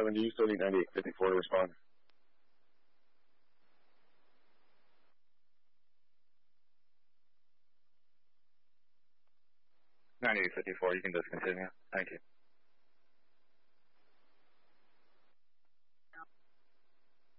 11, do you still need 9854 to respond? 9854, you can just continue. Thank you.